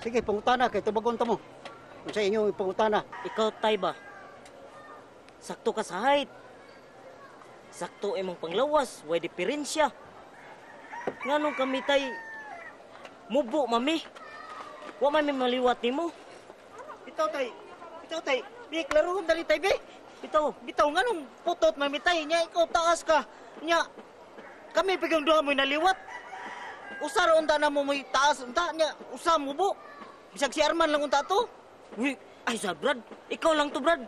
Sige, pangutana kay tubagon ta mo. Kung sa inyo pangutana. Ikaw, tay ba? Sakto ka sa height. Sakto imong panglawas, way diferensya. Nganong kami tay mubo mami. Wa man mi maliwat nimo. Bitaw tay. Bitaw tay. Bi klaro dali tay bi. Bitaw nganong putot mami tay nya ikaw taas ka. Nya kami pigang duha mo naliwat. Usa ra unta na mo mo'y taas unta nya usa mo bu. Bisag si Arman lang unta to. Uy, ay sa Brad, ikaw lang to Brad.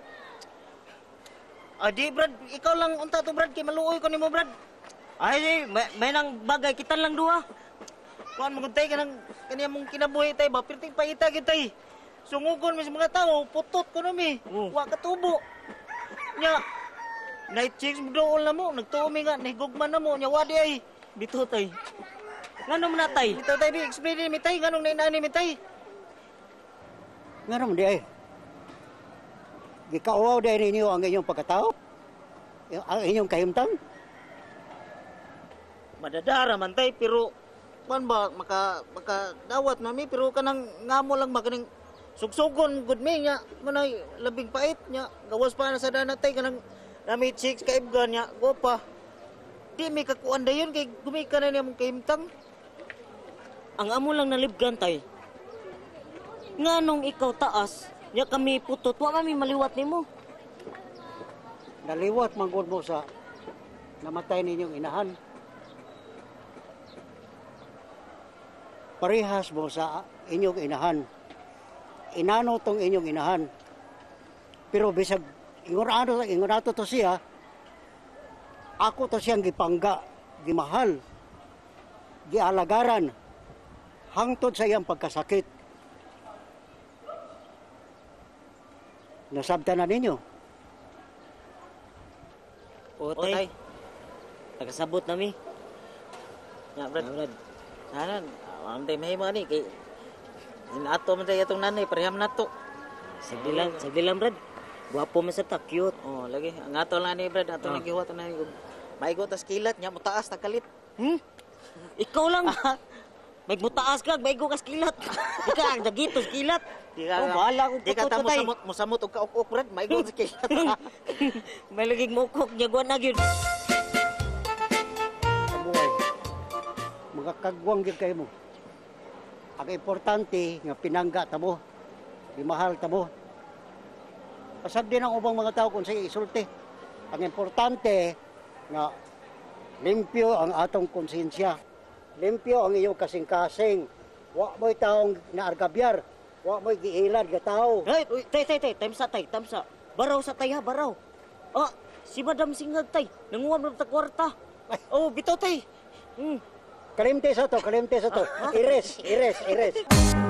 Adi Brad, ikaw lang unta to Brad kay maluoy ko nimo Brad. Ay, may nang bagay kita lang duha. Kuan mo tay kanang kaniya mong kinabuhi tay ba perting paita gid tay. Sungugon mi sa mga tao, putot ko nami. Wa katubo. Nya night chicks mo dool na mo, nagtuomi nga nahigugman na mo nya wadi ay. Bito tay. Ngano man natay? Bitaw tay bi explain mi tay nganong nainani mi tay. Nga naman di ay. Gikauaw di ninyo ang inyong pagkatao? Ang inyong kahimtang? Madadara man tay pero man ba maka dawat mami pero kanang ngamo lang ba kaning sugsugon good me nya manay labing pait nya gawas pa na sa danatay kanang nami chicks kaibgan nya gopa di mi kakuan dayon kay gumika na niya mong kahimtang. Ang amo lang nalibgan tay. Nganong ikaw taas, nya kami putot, wa kami maliwat nimo. Naliwat manggod mo sa namatay ninyong inahan. Parehas mo sa inyong inahan. Inano tong inyong inahan. Pero bisag ingon ato to siya, ako to siyang gipangga, gimahal, gialagaran, hangtod sa iyang pagkasakit. Nasabta na ninyo. O tay. Tagasabot nami. Nya Brad. Nanan, ang day mahimo ani kay inato man tay atong nanay pareham nato. Sagdi lang Brad. Guwapo man sa ta, cute. Oh, lagi ang ato lang ni Brad, ato lagi huwat na ni. Maigo tas kilat nya mo taas ta kalit. Ikaw lang. May mutaas ka, may kas kilat. Ika ang dagitos kilat. Bahala kung di ka ta putot tay. musamot og kauk-uk Brad, maigo sa kilat. May laging mukok niya guwan na gyud. Kabuhay. Mga kagwang gyud kayo mo. Ang importante nga pinangga ta mo. Imahal ta mo. Pasag din ang ubang mga tao kung sa isulti. Ang importante nga limpyo ang atong konsensya. Limpyo ang iyong kasing-kasing. Wa mo'y taong naargabyar. Wa mo'y giilad nga tao. Hey, tay, time sa. Baraw sa tay ha, baraw. Ah, si Madam Singhag tay, nanguha mo ta kwarta. Oh, bitaw tay. Kalimte sa to. Iris.